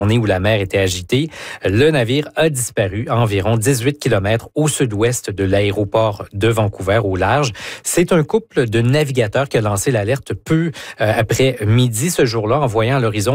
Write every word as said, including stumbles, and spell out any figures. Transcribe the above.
où la mer était agitée. Le navire a disparu à environ dix-huit kilomètres au sud-ouest de l'aéroport de Vancouver, au large. C'est un couple de navigateurs qui a lancé l'alerte peu euh, après midi ce jour-là, en voyant à l'horizon